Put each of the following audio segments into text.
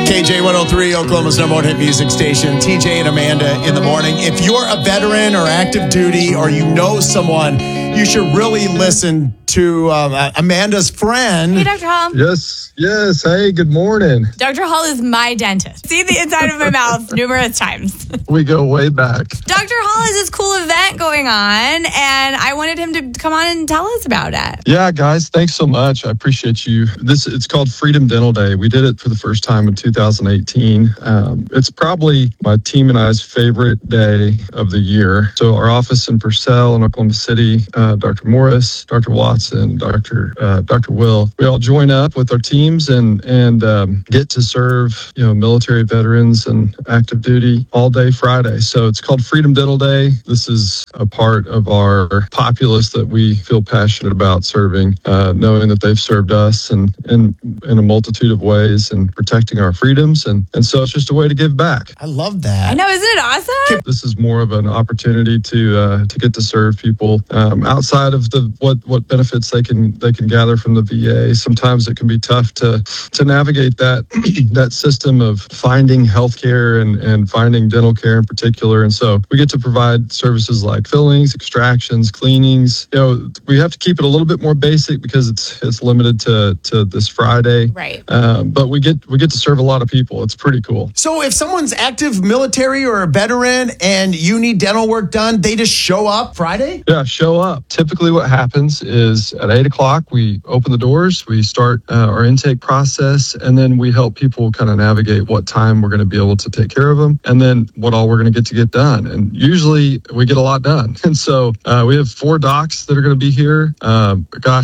KJ 103, Oklahoma's number one hit music station. TJ and Amanda in the morning. If you're a veteran or active duty or you know someone, you should really listen to Amanda's friend. Hey, Dr. Hall. Yes. Hey, good morning. Dr. Hall is my dentist. See the inside of my mouth numerous times. We go way back. Dr. Hall has this cool event going on, and I wanted him to come on and tell us about it. Yeah, guys, thanks so much. I appreciate you. It's called Freedom Dental Day. We did it for the first time in 2018. It's probably my team and I's favorite day of the year. So our office in Purcell in Oklahoma City, Dr. Morris, Dr. Watson, Dr. Will, we all join up with our teams and get to serve, military veterans and active duty all day Friday. So it's called Freedom Dental Day. This is a part of our populace that we feel passionate about serving, knowing that they've served us and in a multitude of ways and protecting our freedoms. And so it's just a way to give back. I love that. I know, isn't it awesome? This is more of an opportunity to get to serve people outside of what benefits they can gather from the VA. Sometimes it can be tough to navigate that system of finding healthcare and finding dental care in particular. And so we get to provide services like fillings, extractions, cleanings. We have to keep it a little bit more basic because it's limited to this Friday. Right. But we get to serve a lot of people. It's pretty cool. So if someone's active military or a veteran and you need dental work done, they just show up Friday? Yeah, show up. Typically what happens is at 8 o'clock, we open the doors, we start our intake process, and then we help people kind of navigate what time we're going to be able to take care of them, and then what all we're going to get done. And usually we get a lot done. And so we have 4 docs that are going to be here. A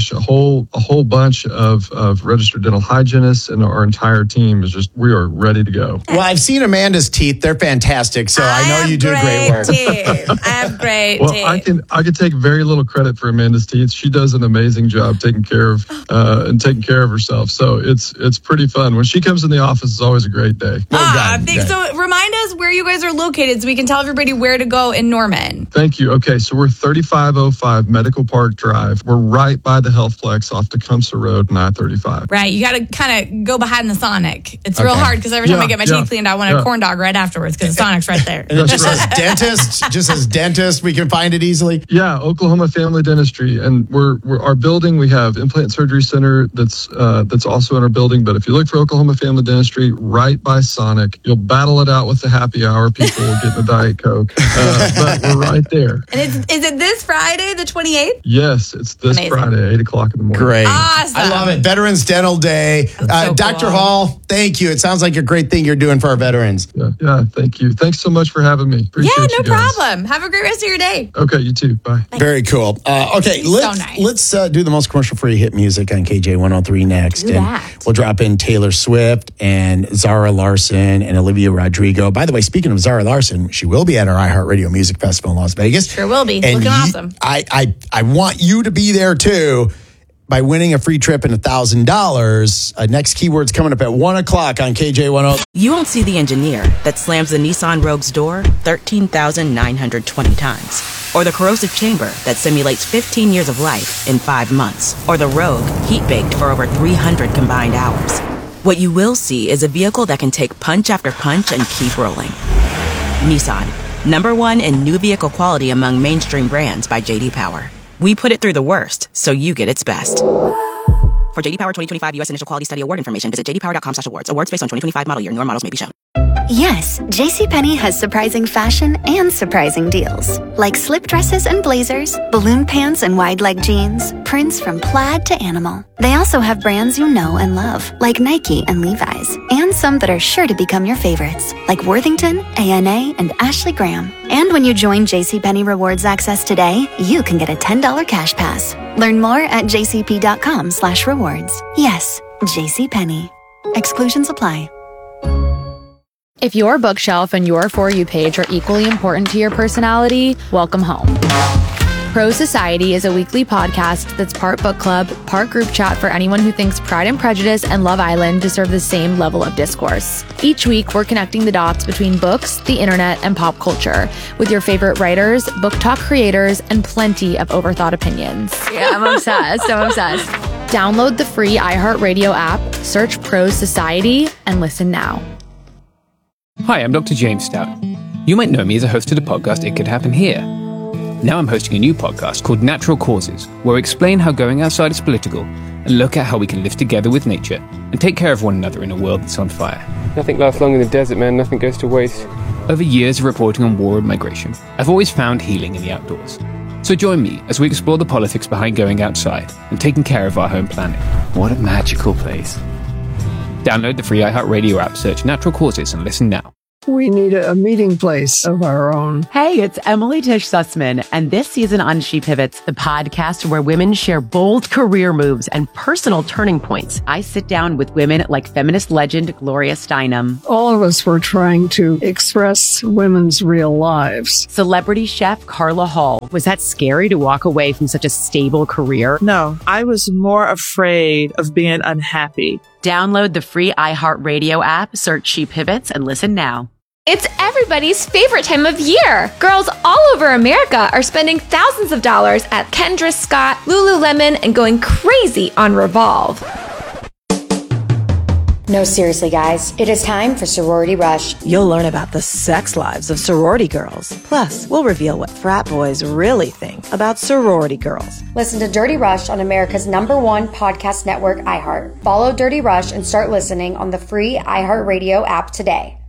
whole bunch of registered dental hygienists, and our entire team is we are ready to go. Well, I've seen Amanda's teeth. They're fantastic. So I know you do great work. I have great teeth. I can take very little credit for Amanda's teeth. She does an amazing job taking care of herself. So it's pretty fun. When she comes in the office, it's always a great day. Thanks. So remind us where you guys are located so we can tell everybody where to go in Norman. Thank you. Okay, so we're 3505 Medical Park Drive. We're right by the Healthplex off Tecumseh Road and I-35. Right. You got to kind of go behind the Sonic. It's real hard because every time I get my teeth cleaned, I want a corn dog right afterwards because the Sonic's right there. And it just says dentist. We can find it easily. Yeah, Oklahoma Family Dentistry. And we're our building, we have Implant Surgery Center that's also in our building. But if you look for Oklahoma Family Dentistry, right by Sonic, you'll battle it out with the happy hour people getting a Diet Coke. But we're right there. And is it this Friday, the 28th? Yes, it's this Friday, 8 o'clock in the morning. Great. Awesome. I love it. Veterans Dental Day. So Dr. cool. Hall, thank you. It sounds like a great thing you're doing for our veterans. Yeah, thank you. Thanks so much for having me. Appreciate no you guys. problem. Have a great rest of your day. Okay, you too. Bye. Very cool. Okay, let's do the most commercial-free hit music on KJ 103 next. Do that. And we'll drop in Taylor Swift and Zara Larson and Olivia Rodrigo. By the way, speaking of Zara Larson, she will be at our iHeartRadio Music Festival in Las Vegas. Sure will be. And looking awesome. I want you to be there too by winning a free trip and $1,000. Next keyword's coming up at 1 o'clock on KJ 103. You won't see the engineer that slams the Nissan Rogue's door 13,920 times. Or the corrosive chamber that simulates 15 years of life in 5 months. Or the Rogue heat-baked for over 300 combined hours. What you will see is a vehicle that can take punch after punch and keep rolling. Nissan, #1 in new vehicle quality among mainstream brands by J.D. Power. We put it through the worst, so you get its best. For J.D. Power 2025 U.S. Initial Quality Study Award information, visit jdpower.com/awards. Awards based on 2025 model year. Newer models may be shown. Yes, JCPenney has surprising fashion and surprising deals. Like slip dresses and blazers, balloon pants and wide leg jeans, prints from plaid to animal. They also have brands you know and love, like Nike and Levi's, and some that are sure to become your favorites, like Worthington, A&A, and Ashley Graham. And when you join JCPenney Rewards Access today, you can get a $10 cash pass. Learn more at jcp.com/rewards. Yes, JCPenney. Exclusions apply. If your bookshelf and your For You page are equally important to your personality, welcome home. Pro Society is a weekly podcast that's part book club, part group chat for anyone who thinks Pride and Prejudice and Love Island deserve the same level of discourse. Each week, we're connecting the dots between books, the internet, and pop culture with your favorite writers, book talk creators, and plenty of overthought opinions. Yeah, I'm obsessed. Download the free iHeartRadio app, search Pros Society, and listen now. Hi, I'm Dr. James Stout. You might know me as a host of the podcast It Could Happen Here. Now I'm hosting a new podcast called Natural Causes, where I explain how going outside is political and look at how we can live together with nature and take care of one another in a world that's on fire. Nothing lasts long in the desert, man. Nothing goes to waste. Over years of reporting on war and migration, I've always found healing in the outdoors. So join me as we explore the politics behind going outside and taking care of our home planet. What a magical place. Download the free iHeartRadio app, search Natural Causes, and listen now. We need a meeting place of our own. Hey, it's Emily Tish Sussman, and this season on She Pivots, the podcast where women share bold career moves and personal turning points. I sit down with women like feminist legend Gloria Steinem. All of us were trying to express women's real lives. Celebrity chef Carla Hall. Was that scary to walk away from such a stable career? No, I was more afraid of being unhappy. Download the free iHeartRadio app, search She Pivots, and listen now. It's everybody's favorite time of year. Girls all over America are spending thousands of dollars at Kendra Scott, Lululemon, and going crazy on Revolve. No, seriously, guys. It is time for Sorority Rush. You'll learn about the sex lives of sorority girls. Plus, we'll reveal what frat boys really think about sorority girls. Listen to Dirty Rush on America's #1 podcast network, iHeart. Follow Dirty Rush and start listening on the free iHeartRadio app today.